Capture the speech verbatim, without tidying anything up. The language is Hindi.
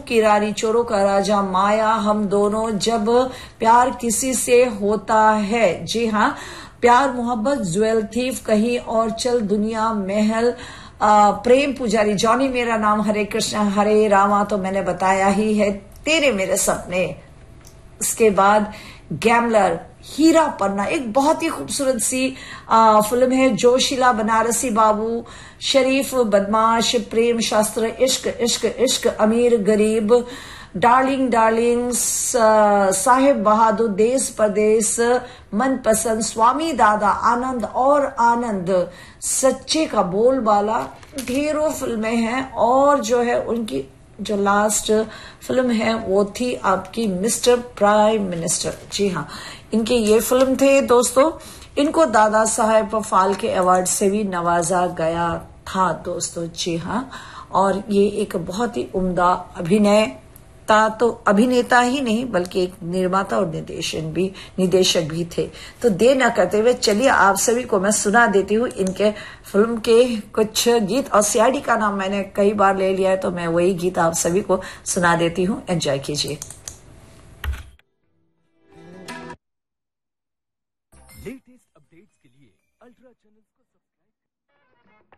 की रानी, चोरों का राजा, माया, हम दोनों, जब प्यार किसी से होता है। जी हाँ, प्यार मोहब्बत, ज्वेल थीफ, कहीं और चल, दुनिया महल, आ, प्रेम पुजारी, जॉनी मेरा नाम, हरे कृष्ण हरे रामा तो मैंने बताया ही है, तेरे मेरे सपने। इसके बाद गैमलर, हीरा पन्ना, एक बहुत ही खूबसूरत सी आ, फिल्म है। जोशीला, बनारसी बाबू, शरीफ बदमाश, प्रेम शास्त्र, इश्क इश्क इश्क, अमीर गरीब, डार्लिंग डार्लिंग, साहिब बहादुर, देश परदेश, मनपसंद, स्वामी दादा, आनंद और आनंद, सच्चे का बोलबाला, ढेरों फिल्में हैं। और जो है उनकी जो लास्ट फिल्म है वो थी आपकी मिस्टर प्राइम मिनिस्टर। जी हाँ, इनके ये फिल्म थे दोस्तों। इनको दादा साहेब फाल्के अवार्ड से भी नवाजा गया था दोस्तों। जी हाँ, और ये एक बहुत ही उम्दा अभिनय ता तो अभिनेता ही नहीं बल्कि एक निर्माता और निर्देशक भी निर्देशक भी थे। तो देर न करते हुए चलिए आप सभी को मैं सुना देती हूँ इनके फिल्म के कुछ गीत। और सीआईडी का नाम मैंने कई बार ले लिया है तो मैं वही गीत आप सभी को सुना देती हूँ। एंजॉय कीजिए। लेटेस्ट अपडेट्स के लिए अल्ट्रा चैनल को